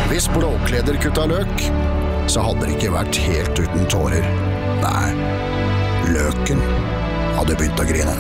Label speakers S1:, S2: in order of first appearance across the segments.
S1: Hvis Blåkleder kutta løk, så hadde det ikke vært helt uten tårer. Nei, løken hadde begynt å grine.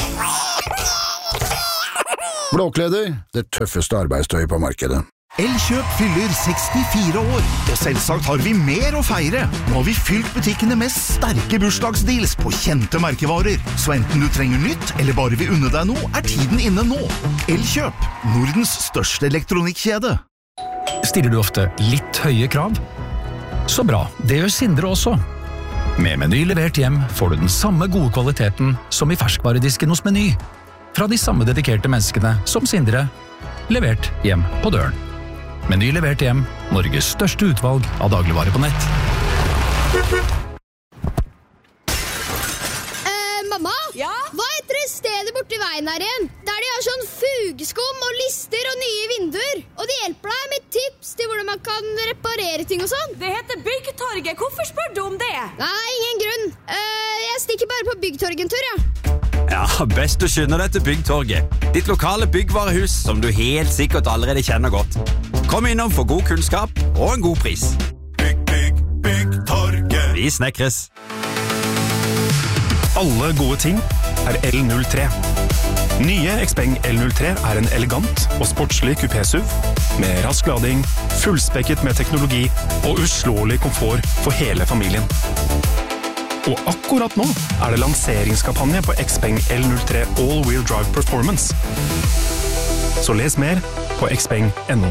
S1: Blåkleder, det tøffeste arbeidstøyet på markedet.
S2: Elkjøp fyller 64 år, og selvsagt har vi mer å feire. Nå har vi fylt butikkene med sterke bursdagsdeals på kjente merkevarer. Så enten du trenger nytt, eller bare vil unne deg noe, tiden inne nå. Elkjøp, Nordens største elektronikkjede.
S3: Stiller du ofte litt høye krav? Så bra, det gjør Sindre også. Med Meny levert hjem får du den samme gode kvaliteten som i ferskvaredisken hos Meny. Fra de samme dedikerte menneskene som Sindre, levert hjem på døren. Meny levert hjem, Norges største utvalg av dagligvarer på nett.
S4: Mamma?
S5: Ja?
S4: Hva heter det stedet borti veien her igjen? Der de har sånn fugeskum og lister og nye vinduer. Og de hjelper deg med tips til hvordan man kan reparere ting og sånn.
S5: Det heter Byggtorget. Hvorfor spør du om det?
S4: Nei, ingen grunn. Jeg stikker bare på Byggtorget en tur, ja.
S6: Ja, best du skynder deg til Byggtorget. Ditt lokale byggvarehus som du helt sikkert allerede kjenner godt. Kom innom for god kunnskap og en god pris.
S7: Byggtorget.
S6: Vi snekres.
S7: Alle gode ting L03. Nye Xpeng L03 en elegant og sportslig kupé-SUV med rask lading, fullspekket med teknologi og uslåelig komfort for hele familien. Og akkurat nå det lanseringskampanje på Xpeng L03 All-Wheel Drive Performance. Så les mer på xpeng.no.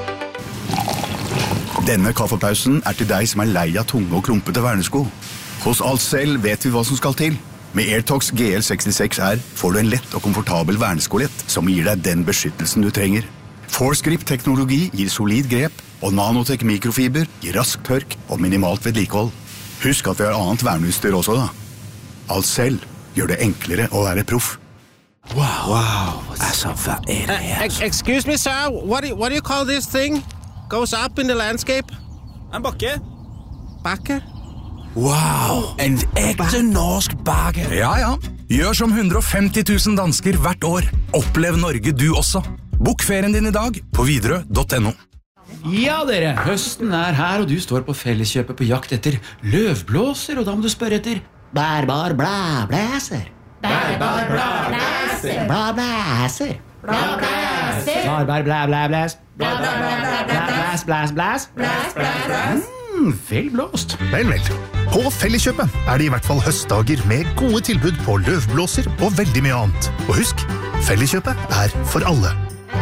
S2: Denne kaffepausen til deg som lei av tunge og klumpete vernesko. Hos Alcell vet vi hva som skal til. Med AirTox GL66R får du en lett og komfortabel verneskolett som gir deg den beskyttelsen du trenger. ForceGrip-teknologi gir solid grep, og Nanotech mikrofiber gir rask tørk og minimalt vedlikehold. Husk at vi har annet verneutstyr også da. Alcell gjør det enklere å være proff.
S8: Wow. Excuse me, sir. What do you call this thing? Goes up in the landscape?
S6: En bakke.
S8: Bakke?
S3: Wow, en ekte norsk bakke. Ja. Gjør som 150 000 dansker hvert år. Opplev Norge du også. Bok ferien din i dag på Widerøe.no.
S9: Ja, dere, høsten her, og du står på Felleskjøpet på jakt etter løvblåser, og da må du spørre etter bærbar blæblæser. Bærbar blæblæser. Blæblæser. Blæblæser. Bærbar blæblæblæs. Blæblæs, blæs, blæs. Blæs, blæs, blæs. Vel blåst.
S2: Vel. På Felleskjøpet det i hvert fall høstdager med gode tilbud på løvblåser og veldig mye annet. Og husk, Felleskjøpet for alle.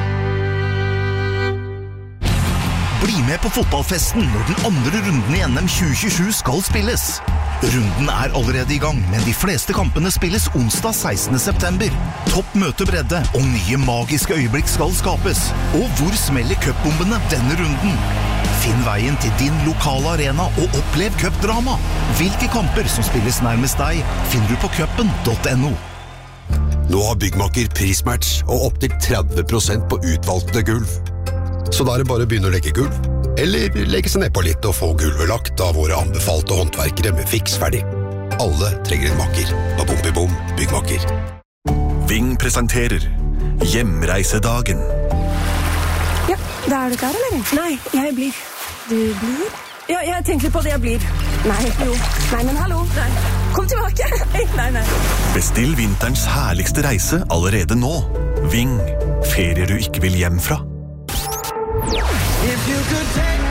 S2: Bli med på fotballfesten når den andre runden i NM 2027 skal spilles. Runden allerede i gang, men de fleste kampene spilles onsdag 16. september. Topp møtebredde og nye magiske øyeblikk skal skapes. Og hvor smeller cupbombene denne runden? Finn veien til din lokale arena og opplev cupdrama. Hvilke kamper som spilles nærmest deg, finner du på cupen.no.
S10: Nå har Byggmakker prismatch og opp til 30% på utvalgte gulv. Så da det bare å begynne å legge gulv, eller legge seg ned på litt og få gulvet lagt av våre anbefalte håndverkere med fiks ferdig. Alle trenger en makker. Bom, Byggmakker.
S7: Ving presenterer Hjemreisedagen.
S5: Ja, da du klar, eller? Nei, jeg blir. Du blir? Ja, jeg tenker på det jeg blir. Nei, jo. Nei, men hallo. Nei. Kom tilbake. Nei.
S7: Bestill vinterens herligste reise allerede nå. Ving. Ferier du ikke vil hjem fra.
S8: If you could take